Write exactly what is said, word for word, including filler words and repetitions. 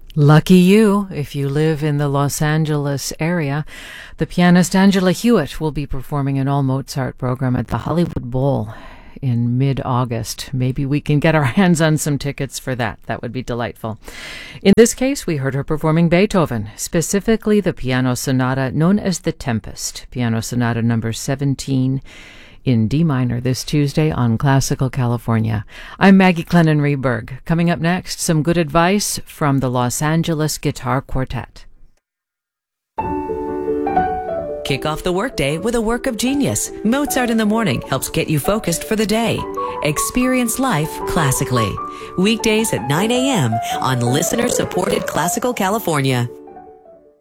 Lucky you, if you live in the Los Angeles area. The pianist Angela Hewitt will be performing an all-Mozart program at the Hollywood Bowl in mid-August. Maybe we can get our hands on some tickets for that. That would be delightful. In this case, we heard her performing Beethoven, specifically the piano sonata known as The Tempest, piano sonata number seventeen in D minor this Tuesday on Classical California. I'm Maggie Clennon-Reberg. Coming up next, some good advice from the Los Angeles Guitar Quartet. Kick off the workday with a work of genius. Mozart in the Morning helps get you focused for the day. Experience life classically. Weekdays at nine a.m. on listener-supported Classical California.